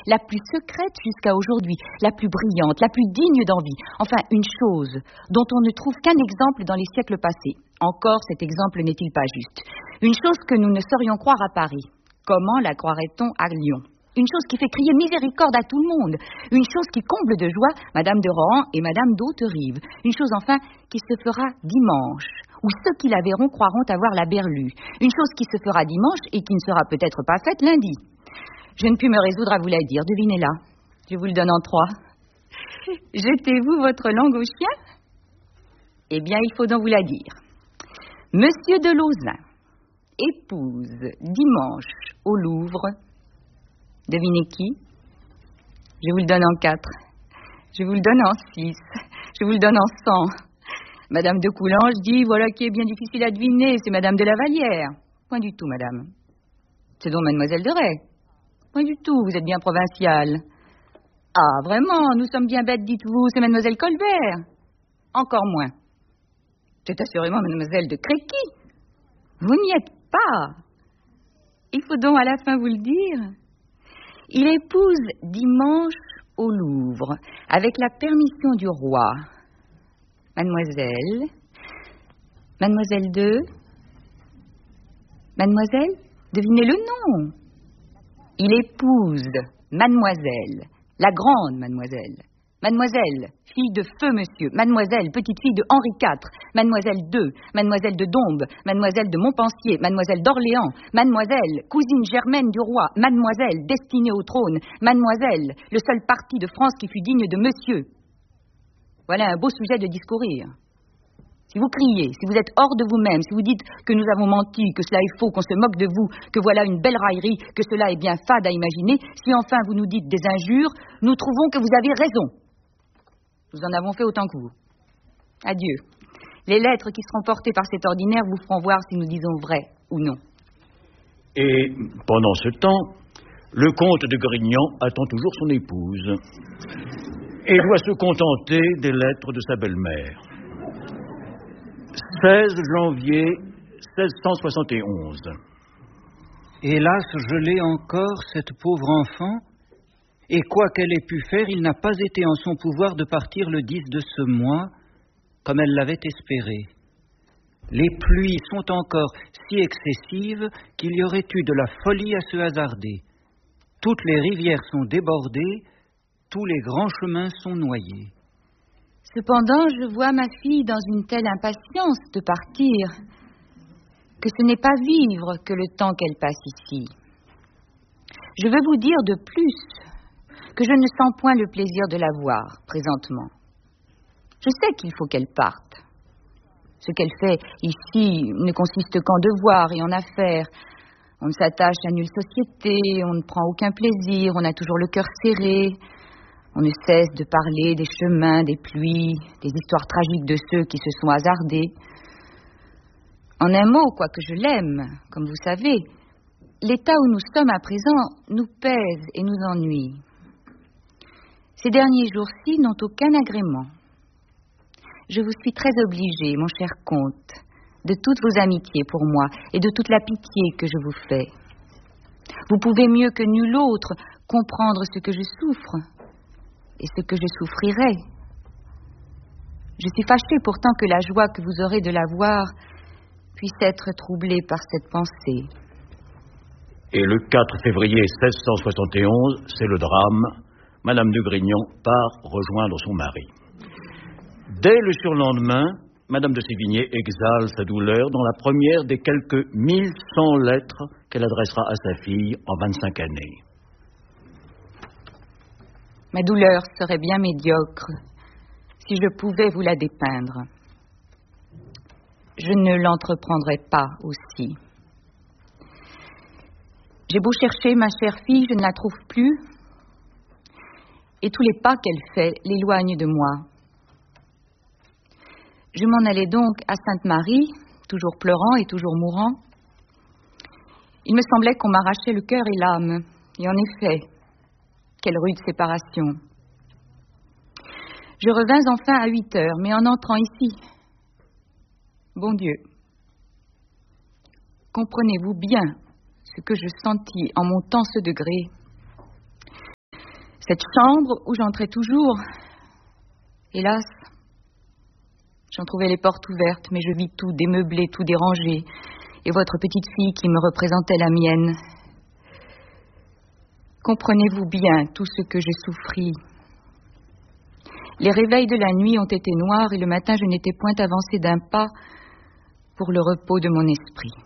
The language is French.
la plus secrète jusqu'à aujourd'hui, la plus brillante, la plus digne d'envie. Enfin, une chose dont on ne trouve qu'un exemple dans les siècles passés. Encore, cet exemple n'est-il pas juste? Une chose que nous ne saurions croire à Paris. Comment la croirait-on à Lyon? Une chose qui fait crier miséricorde à tout le monde. Une chose qui comble de joie Madame de Rohan et Madame d'Hauterive. Une chose, enfin, qui se fera dimanche, où ceux qui la verront croiront avoir la berlue. Une chose qui se fera dimanche et qui ne sera peut-être pas faite lundi. Je ne puis me résoudre à vous la dire, devinez-la. Je vous le donne en 3. Jetez-vous votre langue au chien? Eh bien, il faut donc vous la dire. Monsieur de Lauzun épouse dimanche au Louvre. Devinez qui? Je vous le donne en 4. Je vous le donne en 6. Je vous le donne en 100. Madame de Coulanges dit, voilà qui est bien difficile à deviner, c'est Madame de la Vallière. Point du tout, madame. C'est donc Mademoiselle de Rais. Point du tout, vous êtes bien provinciale. Ah, vraiment, nous sommes bien bêtes, dites-vous, c'est Mademoiselle Colbert. Encore moins. C'est assurément Mademoiselle de Créqui. Vous n'y êtes pas. Il faut donc à la fin vous le dire. Il épouse dimanche au Louvre, avec la permission du roi. Mademoiselle de... Mademoiselle, devinez le nom. Il épouse Mademoiselle, la grande Mademoiselle. Mademoiselle, fille de feu monsieur. Mademoiselle, petite fille de Henri IV. Mademoiselle II, Mademoiselle de Dombes. Mademoiselle de Montpensier. Mademoiselle d'Orléans. Mademoiselle, cousine germaine du roi. Mademoiselle, destinée au trône. Mademoiselle, le seul parti de France qui fut digne de monsieur. Voilà un beau sujet de discourir. Si vous criez, si vous êtes hors de vous-même, si vous dites que nous avons menti, que cela est faux, qu'on se moque de vous, que voilà une belle raillerie, que cela est bien fade à imaginer, si enfin vous nous dites des injures, nous trouvons que vous avez raison. Nous en avons fait autant que vous. Adieu. Les lettres qui seront portées par cet ordinaire vous feront voir si nous disons vrai ou non. Et pendant ce temps, le comte de Grignan attend toujours son épouse et doit se contenter des lettres de sa belle-mère. 16 janvier 1671. Hélas, je l'ai encore, cette pauvre enfant, et quoi qu'elle ait pu faire, il n'a pas été en son pouvoir de partir le 10 de ce mois, comme elle l'avait espéré. Les pluies sont encore si excessives qu'il y aurait eu de la folie à se hasarder. Toutes les rivières sont débordées, tous les grands chemins sont noyés. Cependant, je vois ma fille dans une telle impatience de partir que ce n'est pas vivre que le temps qu'elle passe ici. Je veux vous dire de plus que je ne sens point le plaisir de la voir présentement. Je sais qu'il faut qu'elle parte. Ce qu'elle fait ici ne consiste qu'en devoirs et en affaires. On ne s'attache à nulle société, on ne prend aucun plaisir, on a toujours le cœur serré. On ne cesse de parler des chemins, des pluies, des histoires tragiques de ceux qui se sont hasardés. En un mot, quoique je l'aime, comme vous savez, l'état où nous sommes à présent nous pèse et nous ennuie. Ces derniers jours-ci n'ont aucun agrément. Je vous suis très obligée, mon cher comte, de toutes vos amitiés pour moi et de toute la pitié que je vous fais. Vous pouvez mieux que nul autre comprendre ce que je souffre et ce que je souffrirai. Je suis fâchée pourtant que la joie que vous aurez de la voir puisse être troublée par cette pensée. Et le 4 février 1671, c'est le drame. Madame de Grignan part rejoindre son mari. Dès le surlendemain, Madame de Sévigné exhale sa douleur dans la première des quelques 1100 lettres qu'elle adressera à sa fille en 25 années. Ma douleur serait bien médiocre si je pouvais vous la dépeindre. Je ne l'entreprendrai pas aussi. J'ai beau chercher ma chère fille, je ne la trouve plus, et tous les pas qu'elle fait l'éloignent de moi. Je m'en allais donc à Sainte-Marie, toujours pleurant et toujours mourant. Il me semblait qu'on m'arrachait le cœur et l'âme, et en effet, quelle rude séparation. Je revins enfin à 8 heures, mais en entrant ici, bon Dieu, comprenez-vous bien ce que je sentis en montant ce degré? Cette chambre où j'entrais toujours, hélas, j'en trouvais les portes ouvertes, mais je vis tout démeublé, tout dérangé, et votre petite fille qui me représentait la mienne. Comprenez-vous bien tout ce que j'ai souffri? Les réveils de la nuit ont été noirs, et le matin je n'étais point avancé d'un pas pour le repos de mon esprit.